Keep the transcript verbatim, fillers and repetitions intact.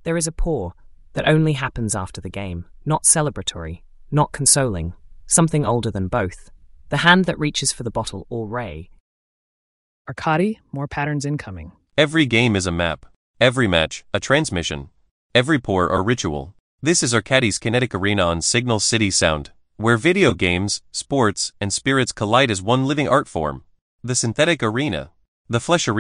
There is a pour that only happens after the game, not celebratory, not consoling, something older than both. The hand that reaches for the bottle or ray. Arkady, more patterns incoming. Every game is a map. Every match, a transmission. Every pour a ritual. This is Arkady's Kinetic Arena on Signal City Sound, where video games, sports, and spirits collide as one living art form. The Synthetic Arena. The Flesh Arena.